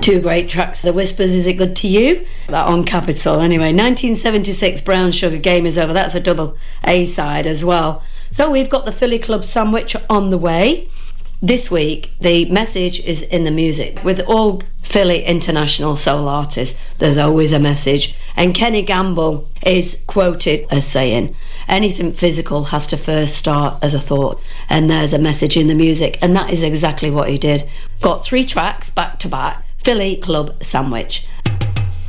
Two great tracks. The Whispers, Is It Good to You? That on Capitol. Anyway, 1976, Brown Sugar, Game Is Over. That's a double A-side as well. So we've got the Philly Club Sandwich on the way. This week, the message is in the music. With all Philly international soul artists, there's always a message. And Kenny Gamble is quoted as saying, anything physical has to first start as a thought. And there's a message in the music. And that is exactly what he did. Got 3 tracks back to back. Philly Club Sandwich.